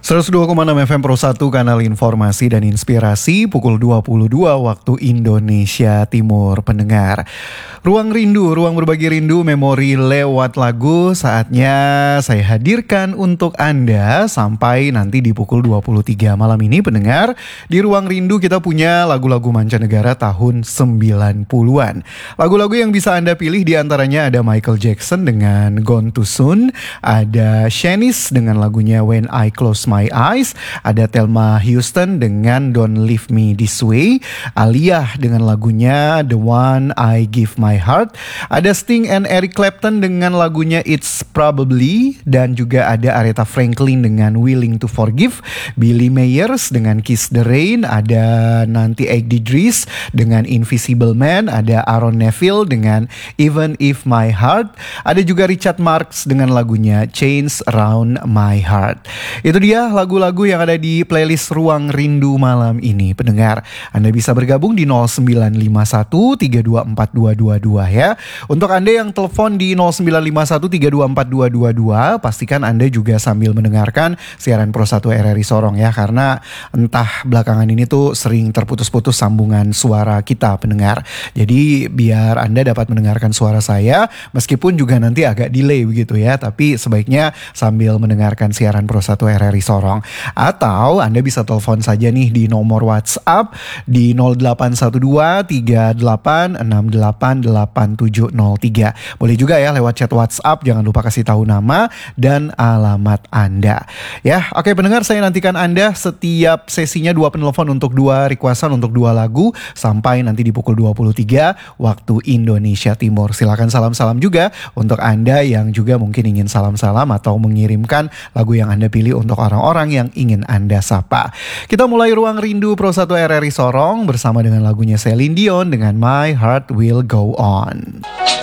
102,6 FM Pro 1, kanal informasi dan inspirasi, pukul 22 waktu Indonesia Timur. Pendengar, Ruang Rindu, ruang berbagi rindu, memori lewat lagu, saatnya saya hadirkan untuk Anda sampai nanti di pukul 23 malam ini. Pendengar, di Ruang Rindu kita punya lagu-lagu mancanegara tahun 90-an. Lagu-lagu yang bisa Anda pilih diantaranya ada Michael Jackson dengan Gone Too Soon, ada Shanice dengan lagunya When I Close My Eyes, ada Thelma Houston dengan Don't Leave Me This Way, Alia dengan lagunya The One I Give My Heart, ada Sting and Eric Clapton dengan lagunya It's Probably, dan juga ada Aretha Franklin dengan Willing to Forgive, Billy Myers dengan Kiss the Rain, ada nanti Eddie Idris dengan Invisible Man, ada Aaron Neville dengan Even If My Heart, ada juga Richard Marx dengan lagunya Chains Around My Heart. Itu dia lagu-lagu yang ada di playlist Ruang Rindu malam ini. Pendengar, Anda bisa bergabung di 0951324222 ya. Untuk Anda yang telepon di 0951324222, pastikan Anda juga sambil mendengarkan siaran Pro 1 RRI Sorong ya, karena entah belakangan ini tuh sering terputus-putus sambungan suara kita, pendengar. Jadi biar Anda dapat mendengarkan suara saya meskipun juga nanti agak delay begitu ya, tapi sebaiknya sambil mendengarkan siaran Pro 1 RRI Sorong. Atau Anda bisa telepon saja nih di nomor WhatsApp di 081238688703. Boleh juga ya lewat chat WhatsApp, jangan lupa kasih tahu nama dan alamat Anda. Ya, oke pendengar, saya nantikan Anda setiap sesinya 2 penelpon untuk 2 requestan untuk 2 lagu sampai nanti di pukul 23 waktu Indonesia Timur. Silakan salam-salam juga untuk Anda yang juga mungkin ingin salam-salam atau mengirimkan lagu yang Anda pilih untuk orang-orang yang ingin Anda sapa. Kita mulai Ruang Rindu Pro 1 RRI Sorong bersama dengan lagunya Celine Dion dengan My Heart Will Go On.